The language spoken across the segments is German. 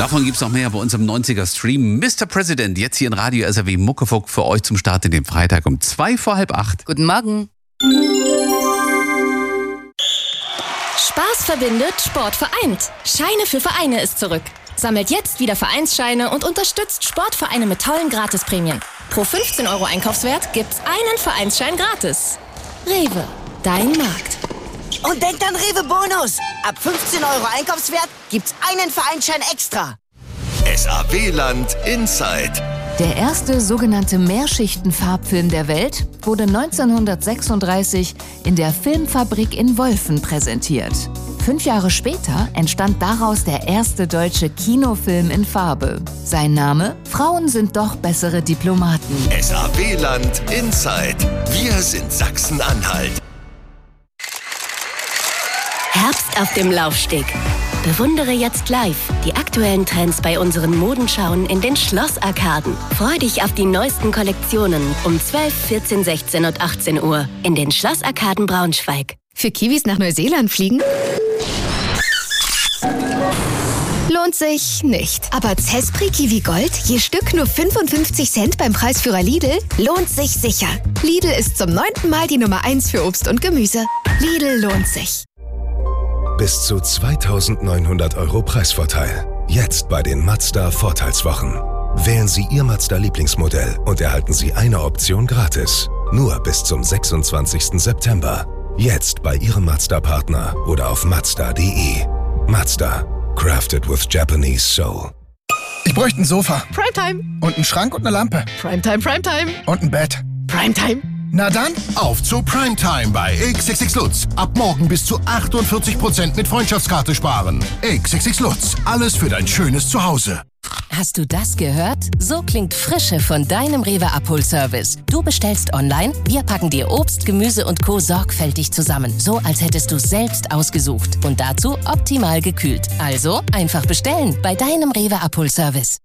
Davon gibt es noch mehr bei uns im 90er-Stream. Mr. President, jetzt hier in Radio SRW Muckefuck für euch zum Start in den Freitag um 7:45. Guten Morgen. Spaß verbindet, Sport vereint. Scheine für Vereine ist zurück. Sammelt jetzt wieder Vereinsscheine und unterstützt Sportvereine mit tollen Gratisprämien. Pro 15 € Einkaufswert gibt's einen Vereinsschein gratis. Rewe, dein Markt. Und denkt an Rewe Bonus. Ab 15 € Einkaufswert gibt's einen Vereinsschein extra. SAW-Land Inside. Der erste sogenannte Mehrschichten-Farbfilm der Welt wurde 1936 in der Filmfabrik in Wolfen präsentiert. 5 Jahre später entstand daraus der erste deutsche Kinofilm in Farbe. Sein Name: Frauen sind doch bessere Diplomaten. SAW-Land Inside. Wir sind Sachsen-Anhalt. Herbst auf dem Laufsteg. Bewundere jetzt live die aktuellen Trends bei unseren Modenschauen in den Schlossarkaden. Freu dich auf die neuesten Kollektionen um 12, 14, 16 und 18 Uhr in den Schlossarkaden Braunschweig. Für Kiwis nach Neuseeland fliegen? Lohnt sich nicht. Aber Zespri Kiwi Gold, je Stück nur 55 Cent beim Preisführer Lidl, lohnt sich sicher. Lidl ist zum 9. Mal die Nummer 1 für Obst und Gemüse. Lidl lohnt sich. Bis zu 2.900 € Preisvorteil. Jetzt bei den Mazda Vorteilswochen. Wählen Sie Ihr Mazda-Lieblingsmodell und erhalten Sie eine Option gratis. Nur bis zum 26. September. Jetzt bei Ihrem Mazda-Partner oder auf Mazda.de. Mazda. Crafted with Japanese Soul. Ich bräuchte ein Sofa. Primetime. Und einen Schrank und eine Lampe. Primetime, Primetime. Und ein Bett. Primetime. Na dann, auf zu Primetime bei XXX Lutz. Ab morgen bis zu 48% mit Freundschaftskarte sparen. XXX Lutz. Alles für dein schönes Zuhause. Hast du das gehört? So klingt Frische von deinem Rewe-Abholservice. Du bestellst online, wir packen dir Obst, Gemüse und Co. sorgfältig zusammen. So, als hättest du es selbst ausgesucht. Und dazu optimal gekühlt. Also einfach bestellen bei deinem Rewe-Abholservice.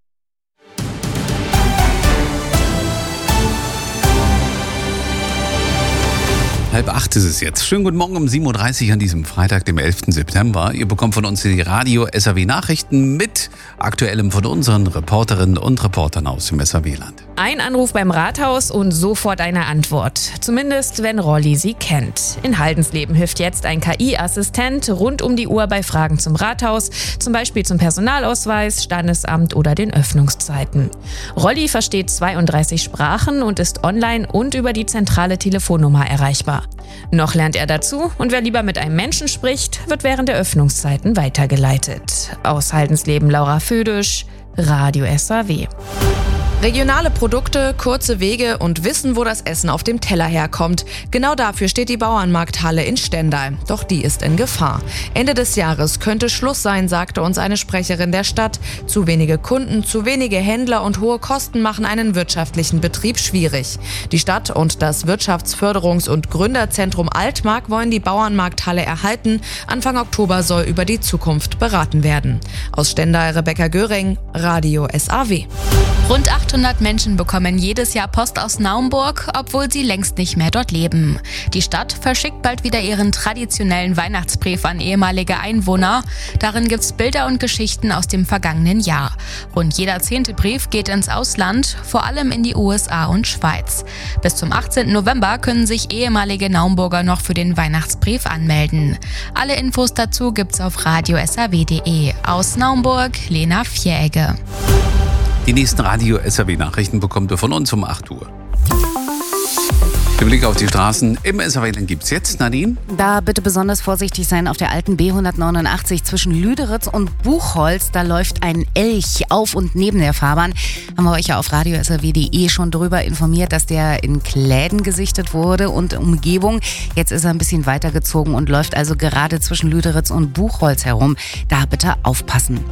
7:30 ist es jetzt. Schönen guten Morgen um 7:30 Uhr an diesem Freitag, dem 11. September. Ihr bekommt von uns die Radio SAW Nachrichten mit Aktuellem von unseren Reporterinnen und Reportern aus dem SAW-Land. Ein Anruf beim Rathaus und sofort eine Antwort. Zumindest, wenn Rolli sie kennt. In Haldensleben hilft jetzt ein KI-Assistent rund um die Uhr bei Fragen zum Rathaus, zum Beispiel zum Personalausweis, Standesamt oder den Öffnungszeiten. Rolli versteht 32 Sprachen und ist online und über die zentrale Telefonnummer erreichbar. Noch lernt er dazu und wer lieber mit einem Menschen spricht, wird während der Öffnungszeiten weitergeleitet. Aus Haldensleben Laura Födisch, Radio SAW. Regionale Produkte, kurze Wege und Wissen, wo das Essen auf dem Teller herkommt. Genau dafür steht die Bauernmarkthalle in Stendal. Doch die ist in Gefahr. Ende des Jahres könnte Schluss sein, sagte uns eine Sprecherin der Stadt. Zu wenige Kunden, zu wenige Händler und hohe Kosten machen einen wirtschaftlichen Betrieb schwierig. Die Stadt und das Wirtschaftsförderungs- und Gründerzentrum Altmark wollen die Bauernmarkthalle erhalten. Anfang Oktober soll über die Zukunft beraten werden. Aus Stendal Rebecca Göring, Radio SAW. Rund 800 Menschen bekommen jedes Jahr Post aus Naumburg, obwohl sie längst nicht mehr dort leben. Die Stadt verschickt bald wieder ihren traditionellen Weihnachtsbrief an ehemalige Einwohner. Darin gibt's Bilder und Geschichten aus dem vergangenen Jahr. Rund jeder 10. Brief geht ins Ausland, vor allem in die USA und Schweiz. Bis zum 18. November können sich ehemalige Naumburger noch für den Weihnachtsbrief anmelden. Alle Infos dazu gibt's auf radiosaw.de. Aus Naumburg, Lena Vieregge. Die nächsten Radio SAW Nachrichten bekommt ihr von uns um 8 Uhr. Der Blick auf die Straßen im SAW-Land gibt's jetzt, Nadine. Da bitte besonders vorsichtig sein auf der alten B189 zwischen Lüderitz und Buchholz. Da läuft ein Elch auf und neben der Fahrbahn. Haben wir euch ja auf radiosaw.de schon darüber informiert, dass der in Kläden gesichtet wurde und Umgebung. Jetzt ist er ein bisschen weitergezogen und läuft also gerade zwischen Lüderitz und Buchholz herum. Da bitte aufpassen.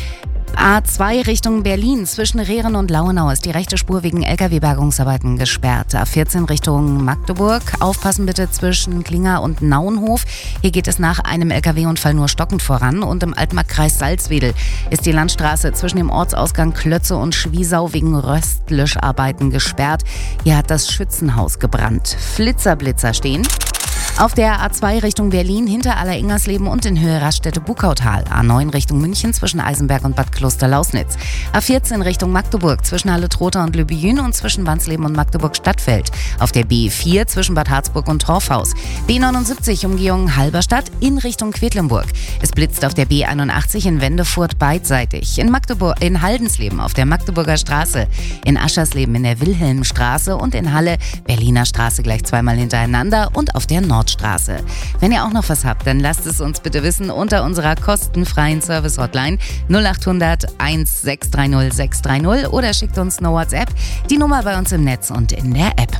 A2 Richtung Berlin zwischen Rehren und Lauenau ist die rechte Spur wegen LKW-Bergungsarbeiten gesperrt. A14 Richtung Magdeburg. Aufpassen bitte zwischen Klinger und Nauenhof. Hier geht es nach einem LKW-Unfall nur stockend voran. Und im Altmarkkreis Salzwedel ist die Landstraße zwischen dem Ortsausgang Klötze und Schwiesau wegen Röstlöscharbeiten gesperrt. Hier hat das Schützenhaus gebrannt. Flitzer stehen. Auf der A2 Richtung Berlin hinter Aller-Ingersleben und in Höhe Raststätte-Bukautal. A9 Richtung München zwischen Eisenberg und Bad Kloster-Lausnitz. A14 Richtung Magdeburg zwischen Halle-Trotha und Le Biyun und zwischen Wansleben und Magdeburg-Stadtfeld. Auf der B4 zwischen Bad Harzburg und Torfhaus. B79 Umgehung Halberstadt in Richtung Quedlinburg. Es blitzt auf der B81 in Wendefurt beidseitig. In Haldensleben auf der Magdeburger Straße. In Aschersleben in der Wilhelmstraße und in Halle Berliner Straße gleich zweimal hintereinander und auf der Nordstraße. Wenn ihr auch noch was habt, dann lasst es uns bitte wissen unter unserer kostenfreien Service-Hotline 0800 1630 630 oder schickt uns eine WhatsApp. Die Nummer bei uns im Netz und in der App.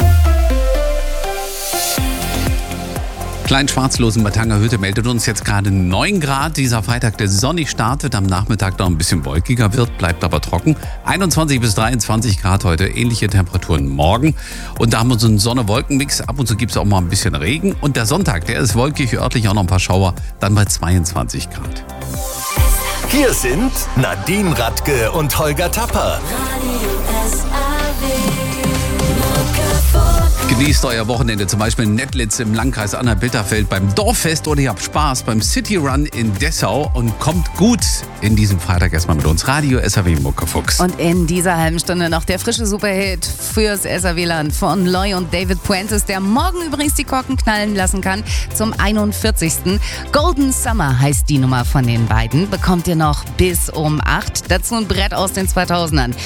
Klein-Schwarzlosen-Batanger-Hütte meldet uns jetzt gerade 9 Grad. Dieser Freitag, der sonnig startet, am Nachmittag noch ein bisschen wolkiger wird, bleibt aber trocken. 21 bis 23 Grad heute, ähnliche Temperaturen morgen. Und da haben wir so einen Sonne-Wolken-Mix. Ab und zu gibt es auch mal ein bisschen Regen. Und der Sonntag, der ist wolkig, örtlich auch noch ein paar Schauer, dann bei 22 Grad. Hier sind Nadine Radke und Holger Tapper. Genießt euer Wochenende, zum Beispiel in Nettlitz im Landkreis Anhalt-Bitterfeld beim Dorffest oder ihr habt Spaß beim City Run in Dessau und kommt gut in diesem Freitag erstmal mit uns. Radio SAW Muckefuchs. Und in dieser halben Stunde noch der frische Superhit fürs SAW-Land von Loy und David Puentes, der morgen übrigens die Korken knallen lassen kann zum 41. Golden Summer heißt die Nummer von den beiden. Bekommt ihr noch bis um 8. Dazu ein Brett aus den 2000ern.